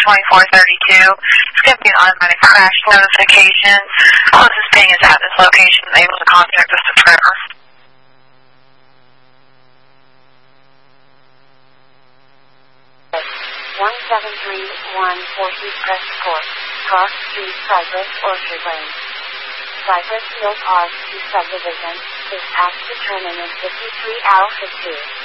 2432. It's going to be an automatic crash notification. Closest ping is at this location. Able to contact us to prayer. 1731 Crest Court, Cross Street, Cypress, Orchard Lane. Cypress Hills R2 subdivision is asked to turn in 53 Alpha 2.